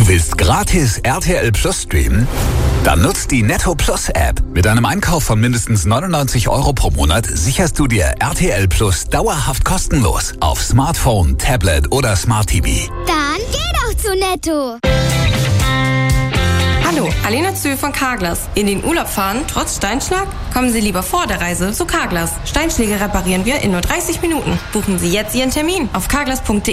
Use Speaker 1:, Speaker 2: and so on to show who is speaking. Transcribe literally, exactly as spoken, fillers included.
Speaker 1: Willst gratis R T L Plus streamen? Dann nutzt die Netto Plus App. Mit einem Einkauf von mindestens neunundneunzig Euro pro Monat sicherst du dir R T L Plus dauerhaft kostenlos auf Smartphone, Tablet oder Smart T V.
Speaker 2: Dann geh doch zu Netto.
Speaker 3: Hallo, Alena Zö von Carglass. In den Urlaub fahren, trotz Steinschlag? Kommen Sie lieber vor der Reise zu Carglass. Steinschläge reparieren wir in nur dreißig Minuten. Buchen Sie jetzt Ihren Termin auf carglass punkt de.